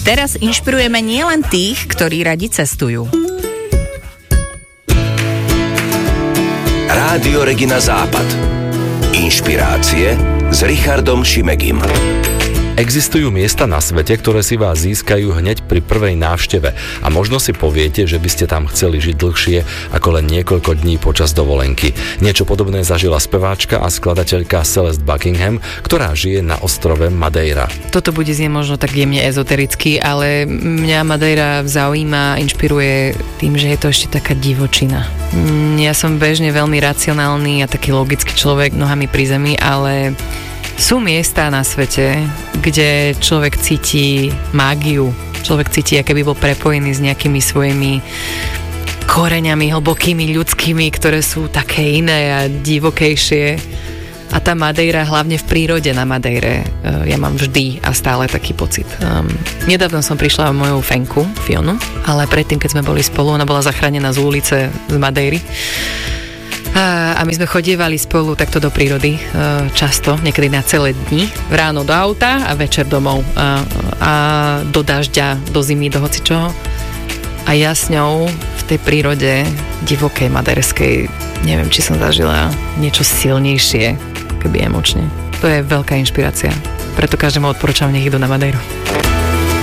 Teraz inšpirujeme nielen tých, ktorí radi cestujú. Rádio Regina Západ. Inšpirácie s Richardom Šimegim. Existujú miesta na svete, ktoré si vás získajú hneď pri prvej návšteve a možno si poviete, že by ste tam chceli žiť dlhšie ako len niekoľko dní počas dovolenky. Niečo podobné zažila speváčka a skladateľka Celeste Buckingham, ktorá žije na ostrove Madeira. Toto bude znieť možno tak jemne ezotericky, ale mňa Madeira zaujíma, inšpiruje tým, že je to ešte taká divočina. Ja som bežne veľmi racionálny a taký logický človek nohami pri zemi, ale sú miesta na svete, kde človek cíti mágiu. Človek cíti, aké by bol prepojený s nejakými svojimi koreňami hlbokými, ľudskými, ktoré sú také iné a divokejšie. A tá Madeira, hlavne v prírode na Madeire, ja mám vždy a stále taký pocit. Nedávno som prišla o moju fenku, Fionu, ale predtým, keď sme boli spolu, ona bola zachránená z ulice z Madeiry. A my sme chodievali spolu takto do prírody často, niekedy na celé dni. Ráno do auta a večer domov. A do dažďa, do zimy, do hocičoho. A ja s ňou v tej prírode divokej, maderskej, neviem, či som zažila niečo silnejšie, keby emočne. To je veľká inšpirácia. Preto každému odporúčam, nech idú na Madeiru.